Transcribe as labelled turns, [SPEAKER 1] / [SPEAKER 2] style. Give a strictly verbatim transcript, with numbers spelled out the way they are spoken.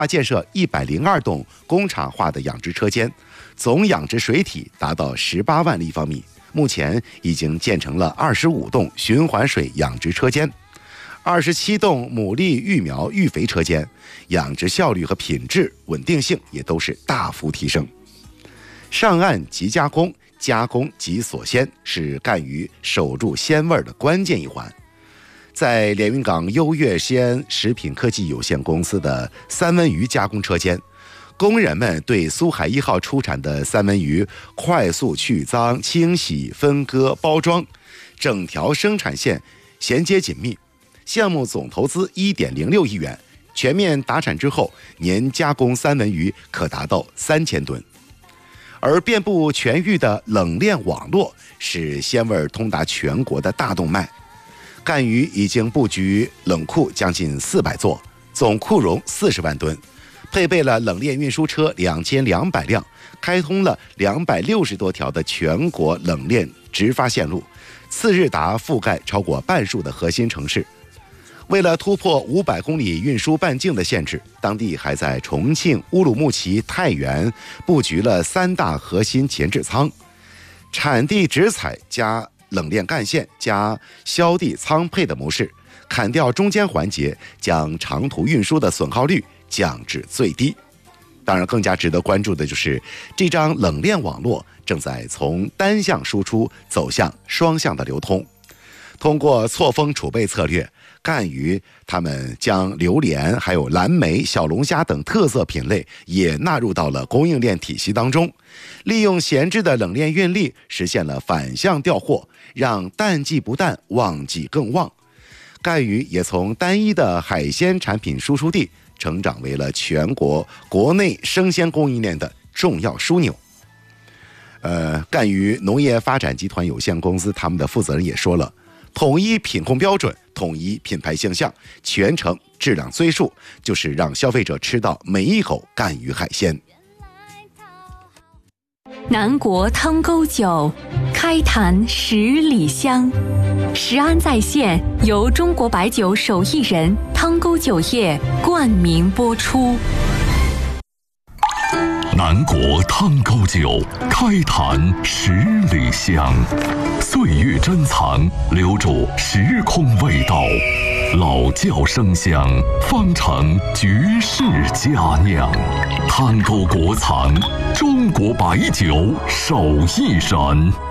[SPEAKER 1] 建设一百零二栋工厂化的养殖车间，总养殖水体达到十八万立方米。目前已经建成了二十五栋循环水养殖车间，二十七栋牡蛎育苗育肥车间，养殖效率和品质稳定性也都是大幅提升。上岸即加工，加工即锁鲜，是干鱼守住鲜味的关键一环。在连云港优越西安食品科技有限公司的三文鱼加工车间，工人们对苏海一号出产的三文鱼快速去脏、清洗、分割、包装，整条生产线衔接紧密。项目总投资 一点零六亿元，全面达产之后，年加工三文鱼可达到三千吨。而遍布全域的冷链网络是鲜味通达全国的大动脉。干鱼已经布局冷库将近四百座，总库容四十万吨，配备了冷链运输车两千两百辆，开通了两百六十多条的全国冷链直发线路，次日达覆盖超过半数的核心城市。为了突破五百公里运输半径的限制，当地还在重庆、乌鲁木齐、太原布局了三大核心前置仓，产地直采加冷链干线加销地仓配的模式，砍掉中间环节，将长途运输的损耗率降至最低。当然，更加值得关注的就是这张冷链网络正在从单向输出走向双向的流通。通过错峰储备策略，干鱼他们将榴莲、还有蓝莓、小龙虾等特色品类也纳入到了供应链体系当中，利用闲置的冷链运力，实现了反向调货，让淡季不淡，旺季更旺。干鱼也从单一的海鲜产品输出地，成长为了全国国内生鲜供应链的重要枢纽。呃，干鱼农业发展集团有限公司他们的负责人也说了，统一品控标准，统一品牌形象，全程质量追溯，就是让消费者吃到每一口干鱼海鲜。
[SPEAKER 2] 南国汤沟酒，开坛十里香。食安在线由中国白酒手艺人汤沟酒业冠名播出。
[SPEAKER 3] 南国汤沟酒，开坛十里香，岁月珍藏，留住时空味道，老窖生香，方成绝世佳酿。汤沟国藏，中国白酒手艺人。